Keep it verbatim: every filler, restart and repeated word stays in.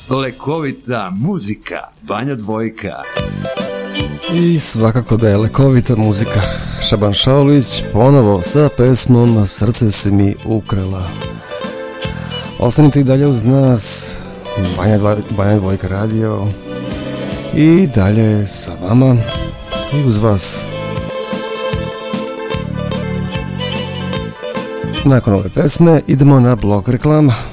Lekovita muzika, Banja Dvojka. I svakako da je lekovita muzika. Šaban Šaulić ponovo sa pesmom Srce si mi ukrala. Ostanite i dalje uz nas, Banja, Dva, Banja Dvojka radio, i dalje sa vama i uz vas. Nakon ove pesme idemo na blok reklama.